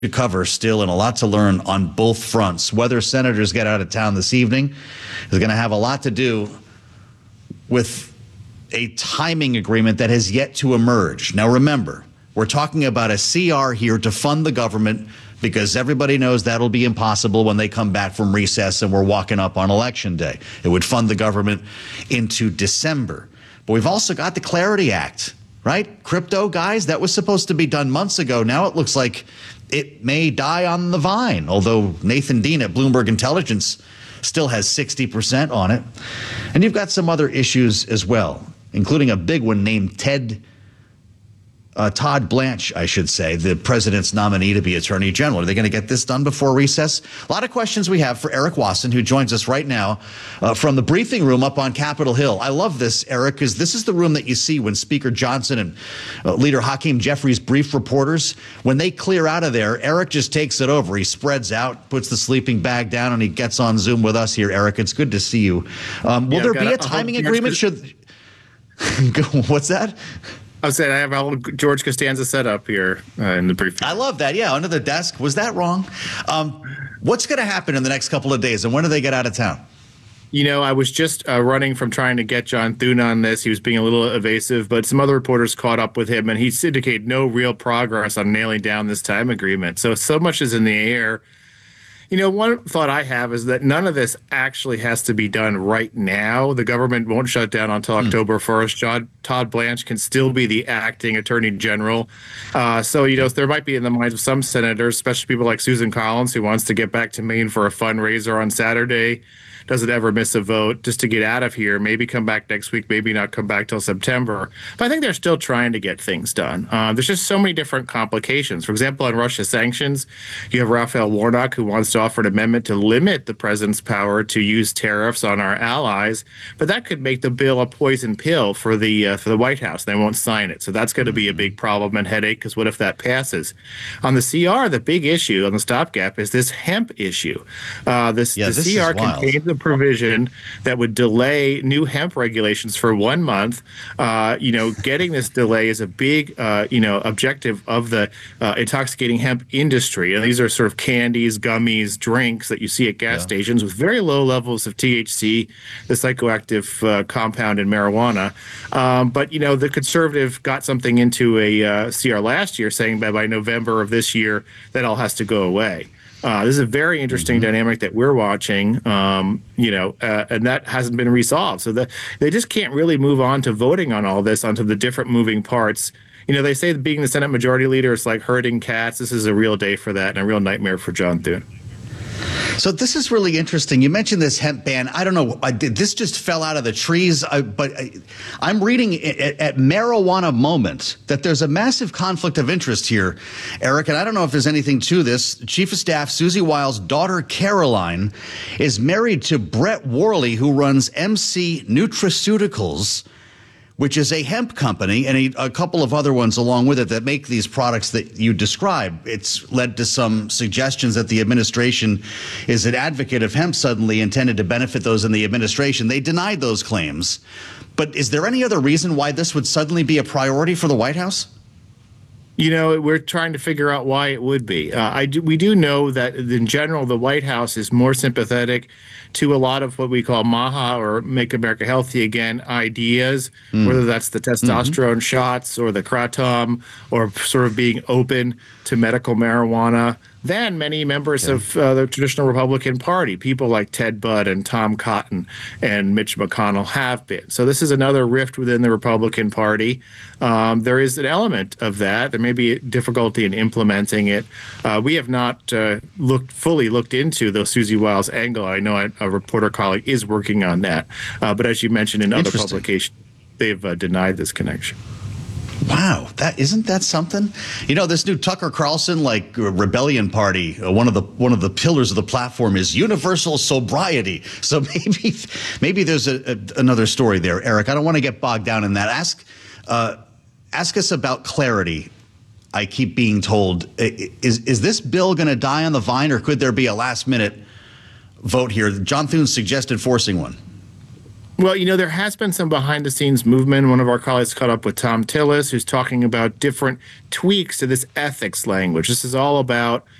to cover still and a lot to learn on both fronts. Whether senators get out of town this evening is going to have a lot to do with a timing agreement that has yet to emerge. Now, remember, we're talking about a CR here to fund the government because everybody knows that'll be impossible when they come back from recess and we're walking up on Election Day. It would fund the government into December. But we've also got the Clarity Act, right? Crypto, guys, that was supposed to be done months ago. Now it looks like it may die on the vine, although Nathan Dean at Bloomberg Intelligence still has 60% on it. And you've got some other issues as well, including a big one named Todd Blanche, I should say, the president's nominee to be attorney general. Are they going to get this done before recess? A lot of questions we have for Eric Wasson, who joins us right now from the briefing room up on Capitol Hill. I love this, Eric, because this is the room that you see when Speaker Johnson and Leader Hakeem Jeffries brief reporters. When they clear out of there, Eric just takes it over. He spreads out, puts the sleeping bag down, and he gets on Zoom with us here, Eric. It's good to see you. Will there be a timing agreement? What's that? I was saying I have a whole George Costanza set up here in the briefing. I love that. Yeah, under the desk. Was that wrong? What's going to happen in the next couple of days, and when do they get out of town? You know, I was just running from trying to get John Thune on this. He was being a little evasive, but some other reporters caught up with him, and he indicated no real progress on nailing down this time agreement. So much is in the air. You know, one thought I have is that none of this actually has to be done right now. The government won't shut down until October 1st. Todd Blanche can still be the acting attorney general. So, you know, there might be in the minds of some senators, especially people like Susan Collins, who wants to get back to Maine for a fundraiser on Saturday, doesn't ever miss a vote just to get out of here, maybe come back next week, maybe not come back till September. But I think they're still trying to get things done. There's just so many different complications. For example, on Russia sanctions, you have Raphael Warnock, who wants to offer an amendment to limit the president's power to use tariffs on our allies. But that could make the bill a poison pill for the White House. They won't sign it. So that's going to be a big problem and headache, because what if that passes? On the CR, the big issue on the stopgap is this hemp issue. The CR contains a provision that would delay new hemp regulations for 1 month. Getting this delay is a big, objective of the intoxicating hemp industry. And these are sort of candies, gummies, drinks that you see at gas stations with very low levels of THC, the psychoactive compound in marijuana. But the conservative got something into a CR last year saying by November of this year that all has to go away. This is a very interesting dynamic that we're watching, and that hasn't been resolved. So they just can't really move on to voting on all this, onto the different moving parts. You know, they say that being the Senate Majority Leader is like herding cats. This is a real day for that and a real nightmare for John Thune. So this is really interesting. You mentioned this hemp ban. I don't know. This just fell out of the trees. But I'm reading at Marijuana Moment that there's a massive conflict of interest here, Eric. And I don't know if there's anything to this. Chief of Staff Susie Wiles' daughter, Caroline, is married to Brett Worley, who runs MC Nutraceuticals, which is a hemp company, and a couple of other ones along with it that make these products that you describe. It's led to some suggestions that the administration is an advocate of hemp, suddenly intended to benefit those in the administration. They denied those claims. But is there any other reason why this would suddenly be a priority for the White House? You know, we're trying to figure out why it would be. We do know that in general, the White House is more sympathetic to a lot of what we call MAHA, or Make America Healthy Again, ideas, whether that's the testosterone shots or the kratom, or sort of being open to medical marijuana, than many members of the traditional Republican Party, people like Ted Budd and Tom Cotton and Mitch McConnell have been. So this is another rift within the Republican Party. There is an element of that. There may be difficulty in implementing it. We have not fully looked into the Susie Wiles angle. I know a reporter colleague is working on that. But as you mentioned in other publications, they've denied this connection. Wow, isn't that something? You know, this new Tucker Carlson Rebellion Party, one of the pillars of the platform is universal sobriety. So maybe there's another story there, Eric. I don't want to get bogged down in that. Ask us about clarity. I keep being told, is this bill going to die on the vine, or could there be a last minute vote here? John Thune suggested forcing one. Well, there has been some behind the scenes movement. One of our colleagues caught up with Tom Tillis, who's talking about different tweaks to this ethics language. This is all about